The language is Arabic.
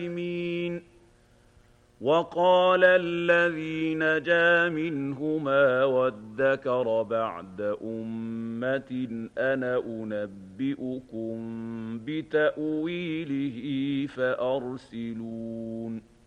الظالمين وقال الذي نجا منهما وادكر بعد أمة أنا أنبئكم بتأويله فأرسلون